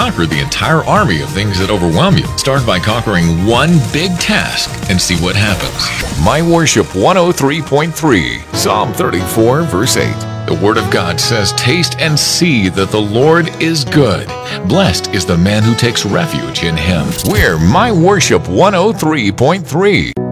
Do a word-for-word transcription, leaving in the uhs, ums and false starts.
conquer the entire army of things that overwhelm you. Start by conquering one big task and see what happens. My Worship one oh three point three, Psalm thirty-four, verse eight. The Word of God says, "Taste and see that the Lord is good. Blessed is the man who takes refuge in Him." We're My Worship one oh three point three.